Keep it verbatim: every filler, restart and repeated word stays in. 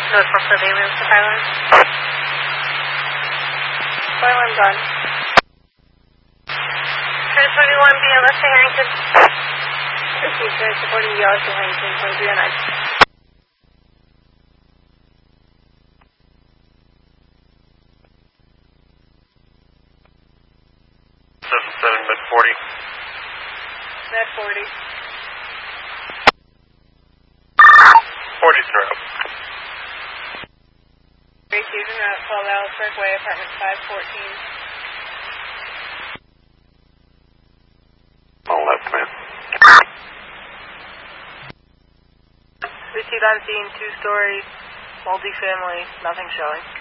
North Buffalo Bay Room, fire alarm. Fire alarm gone. Curtis twenty-one, B L S to Harrington. Received, sir, supporting B L S to Harrington, twenty-three oh nine. seven seven, mid forty. Med forty. forty, sir. Receiving at twelve Alice Parkway, apartment five fourteen. All left, man. Received on scene, two-story, multi-family, nothing showing.